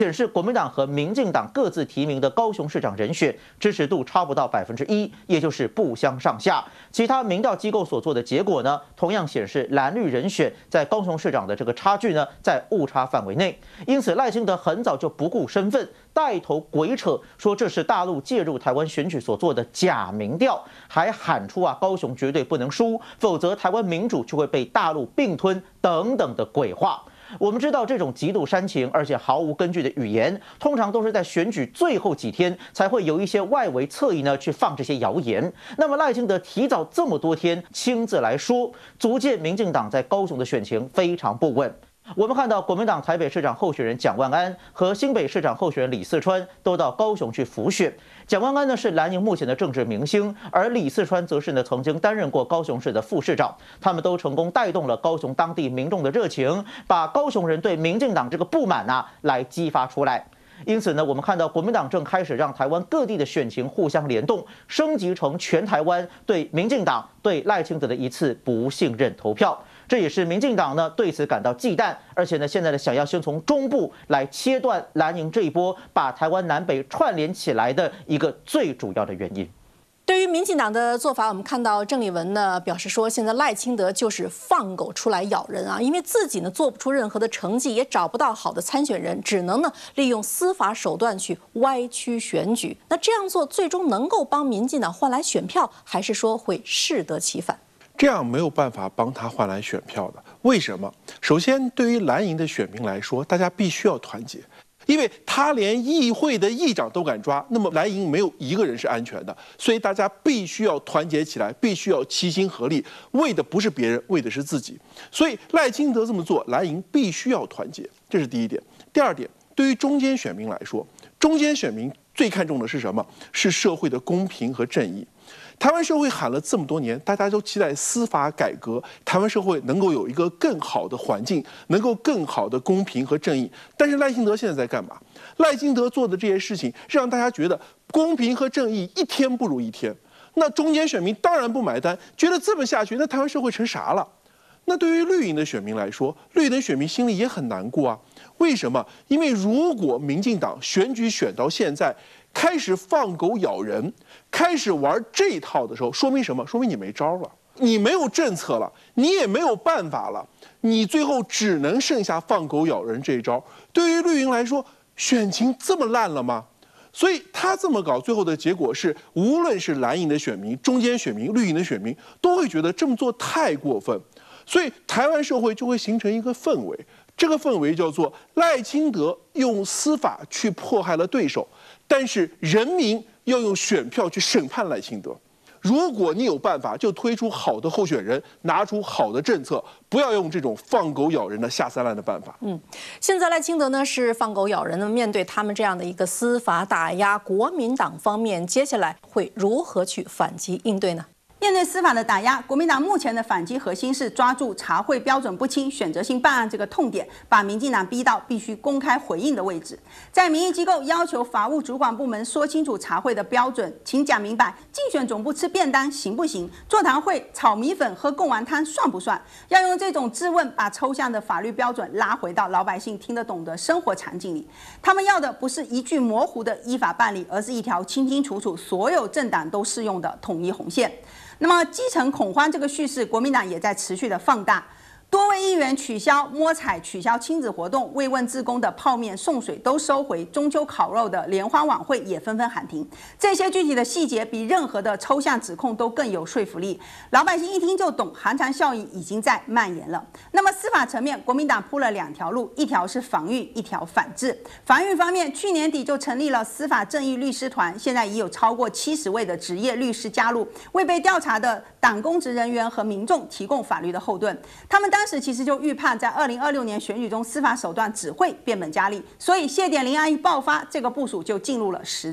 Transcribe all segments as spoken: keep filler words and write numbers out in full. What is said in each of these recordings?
显示国民党和民进党各自提名的高雄市长人选支持度差不到百分之一，也就是不相上下。其他民调机构所做的结果呢，同样显示蓝绿人选在高雄市长的这个差距呢，在误差范围内。因此，赖清德很早就不顾身份，带头鬼扯，说这是大陆介入台湾选举所做的假民调，还喊出啊高雄绝对不能输，否则台湾民主就会被大陆并吞等等的鬼话。我们知道这种极度煽情而且毫无根据的语言，通常都是在选举最后几天才会有一些外围侧翼呢去放这些谣言。那么赖清德提早这么多天亲自来说，足见民进党在高雄的选情非常不稳。我们看到国民党台北市长候选人蒋万安和新北市长候选人李四川都到高雄去辅选。蒋万安呢是蓝营目前的政治明星，而李四川则是呢曾经担任过高雄市的副市长。他们都成功带动了高雄当地民众的热情，把高雄人对民进党这个不满啊来激发出来。因此呢，我们看到国民党正开始让台湾各地的选情互相联动，升级成全台湾对民进党、对赖清德的一次不信任投票。这也是民进党呢对此感到忌惮，而且呢现在呢想要先从中部来切断蓝营这一波把台湾南北串联起来的一个最主要的原因。 对于民进党的做法，我们看到郑丽文呢表示说，现在赖清德就是放狗出来咬人啊，因为自己呢做不出任何的成绩，也找不到好的参选人，只能呢利用司法手段去歪曲选举。那这样做最终能够帮民进党换来选票，还是说会适得其反？ 这样没有办法帮他换来选票的。为什么？首先，对于蓝营的选民来说，大家必须要团结。因为他连议会的议长都敢抓，那么蓝营没有一个人是安全的，所以大家必须要团结起来，必须要齐心合力，为的不是别人，为的是自己。所以赖清德这么做，蓝营必须要团结，这是第一点。第二点，对于中间选民来说，中间选民最看重的是什么？是社会的公平和正义。台湾社会喊了这么多年，大家都期待司法改革，台湾社会能够有一个更好的环境，能够更好的公平和正义。但是赖清德现在在干嘛？赖清德做的这些事情，让大家觉得公平和正义一天不如一天。那中间选民当然不买单，觉得这么下去，那台湾社会成啥了？那对于绿营的选民来说，绿营的选民心里也很难过啊。为什么？因为如果民进党选举选到现在，开始放狗咬人，开始玩这一套的时候，说明什么？说明你没招了，你没有政策了，你也没有办法了，你最后只能剩下放狗咬人这一招。对于绿营来说，选情这么烂了吗？所以他这么搞，最后的结果是，无论是蓝营的选民、中间选民、绿营的选民，都会觉得这么做太过分。所以台湾社会就会形成一个氛围，这个氛围叫做赖清德用司法去迫害了对手，但是人民要用选票去审判赖清德。如果你有办法，就推出好的候选人，拿出好的政策，不要用这种放狗咬人的下三滥的办法。 嗯，现在赖清德呢是放狗咬人的，面对他们这样的一个司法打压，国民党方面接下来会如何去反击应对呢？ 面对司法的打压，国民党目前的反击核心是抓住查获标准不清、选择性办案这个痛点，把民进党逼到必须公开回应的位置。在民意机构要求法务主管部门说清楚查获的标准，请讲明白，竞选总部吃便当行不行？座谈会炒米粉、喝贡丸汤算不算？要用这种质问，把抽象的法律标准拉回到老百姓听得懂的生活场景里。他们要的不是一句模糊的依法办理，而是一条清清楚楚、所有政党都适用的统一红线。那么基层恐慌这个叙事，国民党也在持续的放大。多位议员取消摸彩、取消亲子活动、慰问志工的泡面送水都收回，中秋烤肉的联欢晚会也纷纷喊停。这些具体的细节比任何的抽象指控都更有说服力，老百姓一听就懂，寒蝉效应已经在蔓延了。那么司法层面，国民党铺了两条路，一条是防御，一条反制。防御方面，去年底就成立了司法正义律师团，现在已有超过七十位的职业律师加入，为被调查的党公职人员和民众提供法律的后盾。他们当时其实就预判，在二零二六年选举中，司法手段只会变本加厉，所以谢点林案一爆发，这个部署就进入了实战。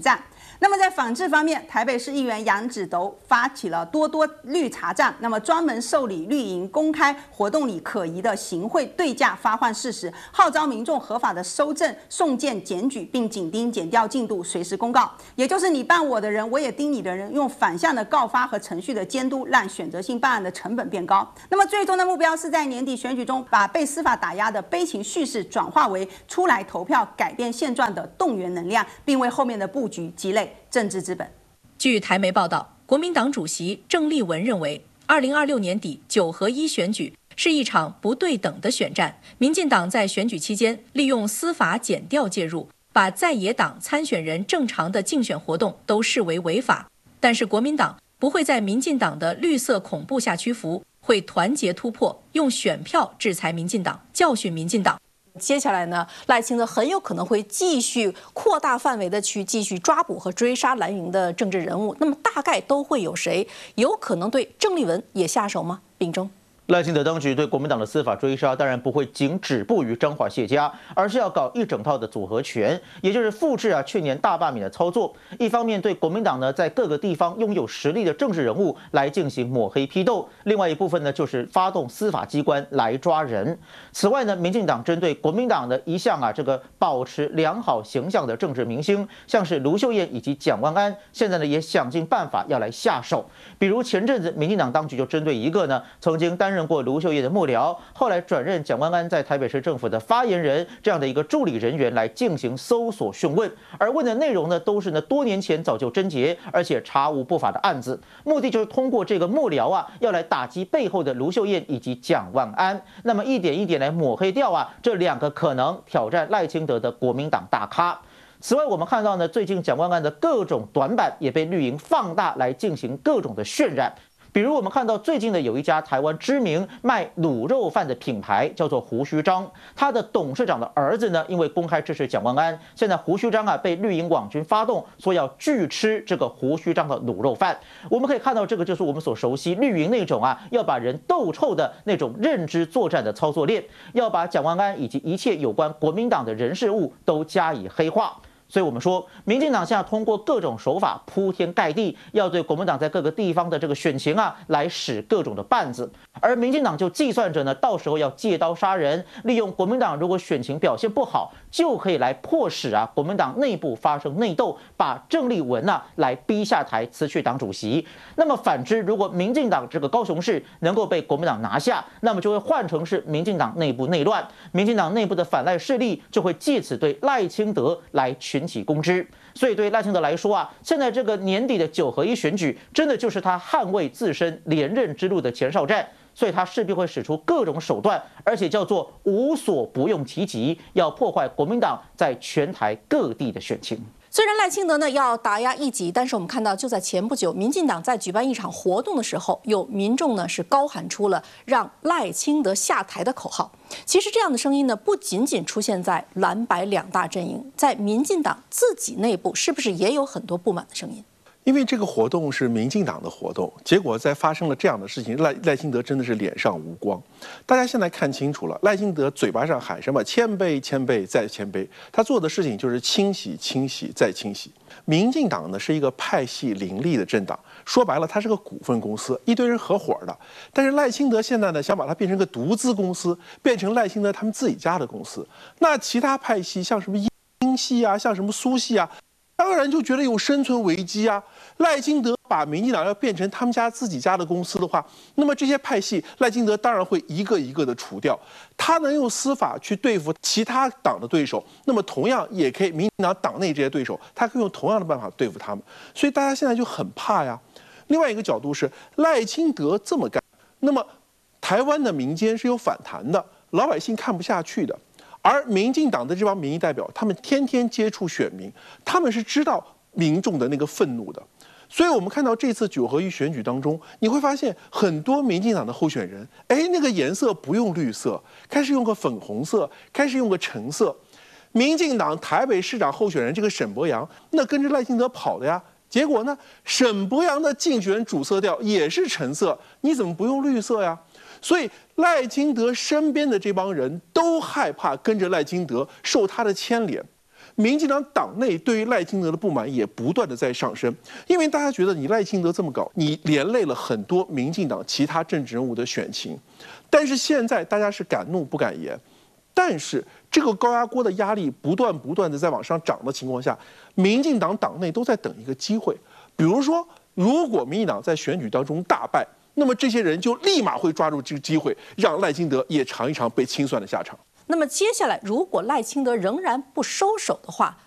那么在反制方面，台北市议员杨子斗发起了多多绿查站，那么专门受理绿营公开活动里可疑的行贿对价发换事实，号召民众合法的收证、送件、检举，并紧盯检调进度，随时公告。也就是你办我的人，我也盯你的人，用反向的告发和程序的监督，让选择性办案的成本变高。那么最终的目标是在年底选举中，把被司法打压的悲情叙事转化为出来投票、改变现状的动员能量，并为后面的布局积累政治资本。 据台媒报道，国民党主席郑丽文认为，二零二六年底九合一选举是一场不对等的选战。民进党在选举期间利用司法检调介入，把在野党参选人正常的竞选活动都视为违法。但是国民党不会在民进党的绿色恐怖下屈服，会团结突破，用选票制裁民进党，教训民进党。接下来呢，赖清德很有可能会继续扩大范围的去继续抓捕和追杀蓝营的政治人物。那么大概都会有谁？有可能对郑丽文也下手吗？秉忠。 赖清德当局对国民党的司法追杀，当然不会仅止步于彰化谢家，而是要搞一整套的组合拳，也就是复制啊去年大罢免的操作。一方面对国民党呢在各个地方拥有实力的政治人物来进行抹黑批斗，另外一部分呢就是发动司法机关来抓人。此外呢，民进党针对国民党的一项啊这个保持良好形象的政治明星，像是卢秀燕以及蒋万安，现在呢也想尽办法要来下手。比如前阵子民进党当局就针对一个呢曾经担任过卢秀燕的幕僚，后来转任蒋万安在台北市政府的发言人这样的一个助理人员来进行搜索讯问，而问的内容呢都是呢多年前早就侦结而且查无不法的案子，目的就是通过这个幕僚啊要来打击背后的卢秀燕以及蒋万安，那么一点一点来抹黑掉啊这两个可能挑战赖清德的国民党大咖。此外，我们看到呢，最近蒋万安的各种短板也被绿营放大来进行各种的渲染。比如我们看到最近的有一家台湾知名卖卤肉饭的品牌叫做胡须章，他的董事长的儿子呢，因为公开支持蒋万安，现在胡须章啊被绿营网军发动，说要拒吃这个胡须章的卤肉饭。我们可以看到，这个就是我们所熟悉绿营那种啊要把人斗臭的那种认知作战的操作链，要把蒋万安以及一切有关国民党的人事物都加以黑化。所以我们说，民进党现在通过各种手法铺天盖地，要对国民党在各个地方的这个选情啊，来使各种的绊子。而民进党就计算着呢，到时候要借刀杀人，利用国民党如果选情表现不好，就可以来迫使啊国民党内部发生内斗，把郑丽文啊来逼下台，辞去党主席。那么反之，如果民进党这个高雄市能够被国民党拿下，那么就会换成是民进党内部内乱，民进党内部的反赖势力就会借此对赖清德来群起攻之。所以对赖清德来说啊，现在这个年底的九合一选举，真的就是他捍卫自身连任之路的前哨战。所以他势必会使出各种手段，而且叫做无所不用其极，要破坏国民党在全台各地的选情。 虽然赖清德呢要打压异己，但是我们看到就在前不久，民进党在举办一场活动的时候，有民众呢是高喊出了让赖清德下台的口号。其实这样的声音呢，不仅仅出现在蓝白两大阵营，在民进党自己内部，是不是也有很多不满的声音？ 因为这个活动是民进党的活动，结果在发生了这样的事情，赖赖清德真的是脸上无光。大家现在看清楚了，赖清德嘴巴上喊什么谦卑谦卑再谦卑，他做的事情就是清洗清洗再清洗。民进党呢是一个派系林立的政党，说白了它是个股份公司，一堆人合伙的。但是赖清德现在呢想把它变成个独资公司，变成赖清德他们自己家的公司。那其他派系像什么英系啊，像什么苏系啊，当然就觉得有生存危机啊！赖清德把民进党要变成他们家自己家的公司的话，那么这些派系，赖清德当然会一个一个的除掉。他能用司法去对付其他党的对手，那么同样也可以，民进党党内这些对手，他可以用同样的办法对付他们。所以大家现在就很怕呀。另外一个角度是，赖清德这么干，那么台湾的民间是有反弹的，老百姓看不下去的。而民进党的这帮民意代表，他们天天接触选民，他们是知道民众的那个愤怒的。所以我们看到这次九合一选举当中，你会发现很多民进党的候选人，哎，那个颜色不用绿色，开始用个粉红色，开始用个橙色。民进党台北市长候选人这个沈伯洋，那跟着赖清德跑的呀。结果呢，沈伯洋的竞选主色调也是橙色，你怎么不用绿色呀？所以赖清德身边的这帮人都害怕跟着赖清德受他的牵连， 民进党党内对于赖清德的不满也不断的在上升，因为大家觉得你赖清德这么搞，你连累了很多民进党其他政治人物的选情。但是现在大家是敢怒不敢言，但是这个高压锅的压力不断不断的在往上涨的情况下，民进党党内都在等一个机会，比如说，如果民进党在选举当中大败，那么这些人就立马会抓住这个机会，让赖清德也尝一尝被清算的下场。 那么接下来，如果赖清德仍然不收手的话，